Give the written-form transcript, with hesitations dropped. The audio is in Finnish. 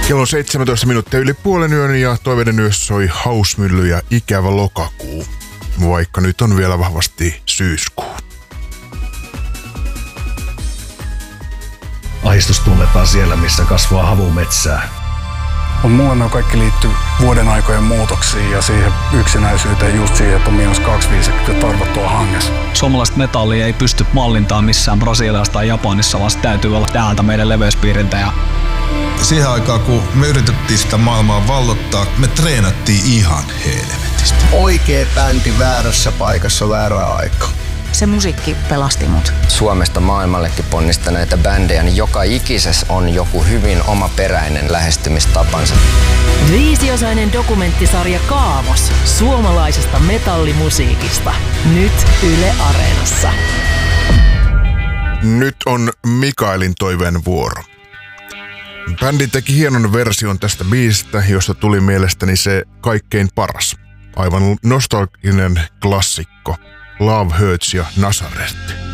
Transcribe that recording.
Kello on 17 minuuttia yli puolen yön ja toiveiden yössä soi Hausmylly ja Ikävä lokakuu, vaikka nyt on vielä vahvasti syyskuu. Ahdistus tunnetaan siellä, missä kasvaa havumetsää. Mulle ne kaikki liittyy vuoden aikojen muutoksiin ja siihen yksinäisyyteen, just siihen, että on -25 ja tarvottua hangessa. Suomalaista metallia ei pysty mallintaan missään Brasiliassa tai Japanissa, vaan se täytyy olla täältä meidän leveyspiiriltä. Siihen aikaan, kun me yritettiin sitä maailmaa vallottaa, me treenattiin ihan helvetistä. Oikea bändi väärässä paikassa väärää aikaa. Se musiikki pelasti mut. Suomesta maailmallekin ponnistaneita bändejä, niin joka ikisessä on joku hyvin omaperäinen lähestymistapansa. 5-osainen dokumenttisarja Kaavos suomalaisesta metallimusiikista. Nyt Yle Areenassa. Nyt on Mikaelin toiveen vuoro. Bändi teki hienon version tästä biisistä, josta tuli mielestäni se kaikkein paras. Aivan nostalginen klassikko. Love Hurts ja Nazareth.